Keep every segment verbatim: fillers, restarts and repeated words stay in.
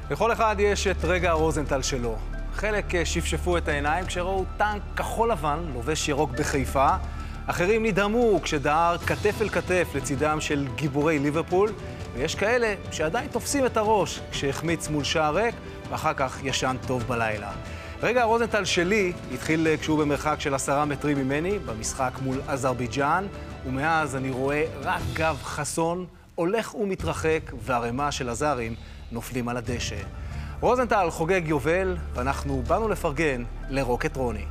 לכל אחד יש את רגע רוזנטל שלו. חלק שפשפו את העיניים כשראו טנק כחול לבן לובש ירוק בחיפה. אחרים נדהמו כשדהר כתף אל כתף לצידם של גיבורי ליברפול. ויש כאלה שעדיין תופסים את הראש כשהחמיץ מול שער ריק ואחר כך ישן טוב בלילה. רגע רוזנטל שלי התחיל כשהוא במרחק של עשרה מטרים ממני במשחק מול אזרבייג'אן, ומאז אני רואה רק גב חסון הולך ומתרחק והרמה של הזרים נופלים על הדשא. רוזנטל חוגג יובל ואנחנו באנו לפרגן לרוקט רוני.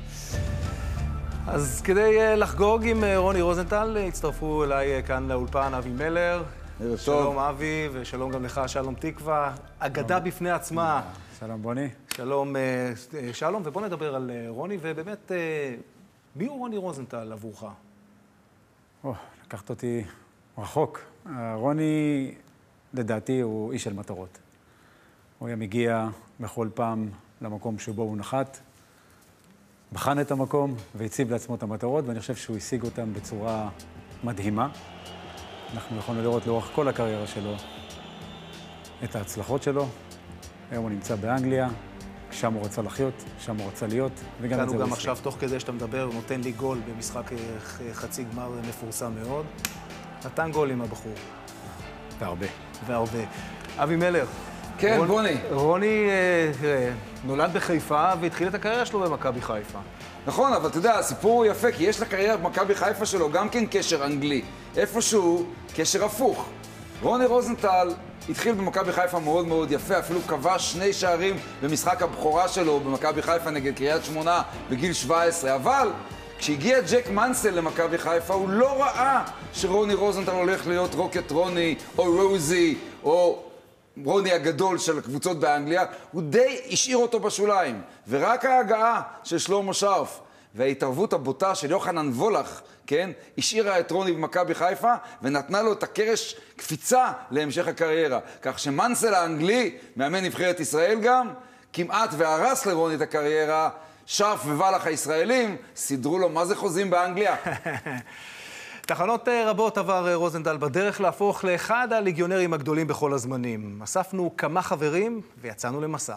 אז כדי לחגוג עם רוני רוזנטל הצטרפו אליי כאן לאולפן אבי מלר. שלום אבי ושלום גם לך שלום תקווה, אגדה בפני עצמה. שלום בוני. שלום שלום, ובוא נדבר על רוני, ובאמת מי הוא רוני רוזנטל עבורך? או, לקחת אותי רחוק. רוני לדעתי הוא איש של מטרות. הוא היה מגיע בכל פעם למקום שבו הוא נחת, בחן את המקום והציב לעצמו את המטרות, ואני חושב שהוא השיג אותם בצורה מדהימה. אנחנו יכולנו לראות לאורך כל הקריירה שלו את ההצלחות שלו. היום הוא נמצא באנגליה, שם הוא רצה לחיות, שם הוא רצה להיות, וגם את זה הוא גם עכשיו, תוך כדי שאתה מדבר, הוא נותן לי גול במשחק חצי גמר מפורסם מאוד. נתן גול עם הבחור. והרבה. והרבה. אבי מלר. כן, רון, בוני. רוני אה, נולד בחיפה והתחיל את הקריירה שלו במכבי חיפה. נכון, אבל אתה יודע, הסיפור הוא יפה, כי יש לקריירה במכבי חיפה שלו גם כן קשר אנגלי. איפשהו קשר הפוך. רוני רוזנטל התחיל במכבי חיפה מאוד מאוד יפה, אפילו כבש שני שערים במשחק הבכורה שלו במכבי חיפה נגד קריית שמונה בגיל שבע עשרה, אבל כשהגיע ג'ק מנסל למכבי חיפה הוא לא ראה שרוני רוזנטל הולך להיות רוקט רוני או רוזי או רוני הגדול של הקבוצות באנגליה. הוא די השאיר אותו בשוליים, ורק ההגעה של שלמה שרף וההתערבות הבוטה של יוחנן וולך, כן, השאירה את רוני במכבי חיפה ונתנה לו את הקרש קפיצה להמשך הקריירה. כך שמנסל האנגלי, מאמן נבחרת ישראל גם, כמעט והרס לרוני את הקריירה. שרף ווולך הישראלים סידרו לו מה זה חוזים באנגליה. תחנות רבות עבר רוזנטל בדרך להפוך לאחד הליגיונרים הגדולים בכל הזמנים. אספנו כמה חברים ויצאנו למסע.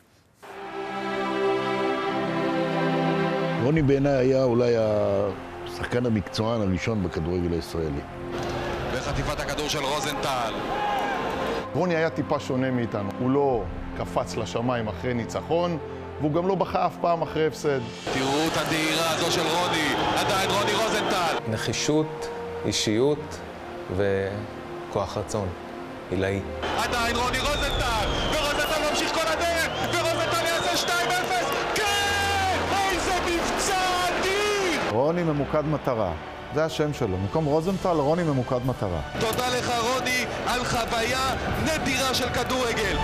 רוני בעיניי היה אולי השחקן המקצוען הראשון בכדורגל הישראלי. וחטיפת הכדור של רוזנטל. רוני היה טיפה שונה מאיתנו. הוא לא קפץ לשמיים אחרי ניצחון, והוא גם לא בכה אף פעם אחרי הפסד. תראו את הדהירה הזו של רוני, עדיין רוני רוזנטל. נחישות, אישיות וכוח רצון, עילאי. עדיין רוני רוזנטל, ורוזנטל ממשיך כל הדרך, ורוזנטל יעשה שתיים אפס, כן! איזה מבצע אדיר! רוני ממוקד מטרה, זה השם שלו. במקום רוזנטל, רוני ממוקד מטרה. תודה לך רוני על חוויה נדירה של כדורגל.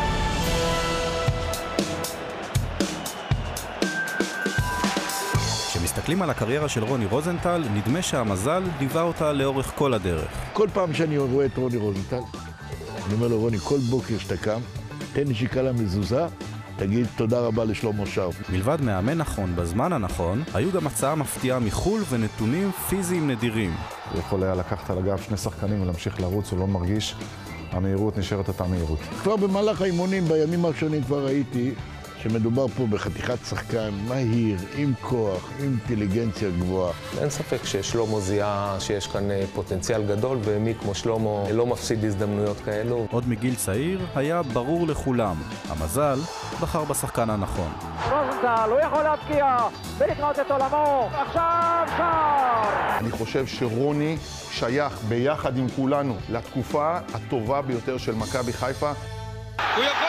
כשמסתכלים על הקריירה של רוני רוזנטל, נדמה שהמזל ליווה אותה לאורך כל הדרך. כל פעם שאני רואה את רוני רוזנטל, אני אומר לו, רוני, כל בוקר שאתה קם, תן נשיקה למזוזה, תגיד תודה רבה לשלמה שרף. מלבד מאמן נכון בזמן הנכון, היו גם הצעה מפתיעה מחול ונתונים פיזיים נדירים. הוא יכול היה לקחת על הגב שני שחקנים ולהמשיך לרוץ, הוא לא מרגיש, המהירות נשארת אותה מהירות. כבר במהלך האימונים, בימים הראשונים כבר ראיתי שמדובר פה בחתיכת שחקן מהיר, עם כוח, עם אינטליגנציה גבוהה. אין ספק ששלמה זיהה שיש כאן פוטנציאל גדול, ומי כמו שלמה לא מפסיד הזדמנויות כאלו. עוד מגיל צעיר היה ברור לכולם, המזל בחר בשחקן הנכון. רוזנטל, הוא יכול להבקיע ולקנות את עולמו, עכשיו שער! אני חושב שרוני שייך ביחד עם כולנו לתקופה הטובה ביותר של מכבי חיפה. הוא יכול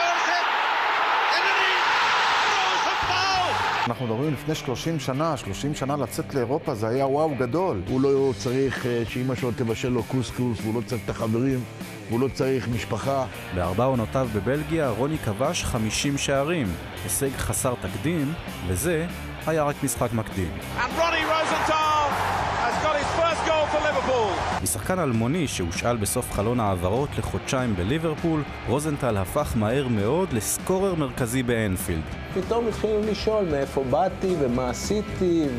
אנחנו מדברים לפני שלושים שנה, שלושים שנה לצאת לאירופה, זה היה וואו גדול. הוא לא צריך שאמא שלו תבשל לו קוסקוס, והוא לא צריך את החברים, והוא לא צריך משפחה. בארבע עונותיו בבלגיה, רוני כבש חמישים שערים. הישג חסר תקדים, וזה היה רק משחק מקדים. משחקן אלמוני שהושאל בסוף חלון העברות לחודשיים בליברפול, רוזנטל הפך מהר מאוד לסקורר מרכזי באנפילד. פתאום התחילו לשאול מאיפה באתי ומה עשיתי,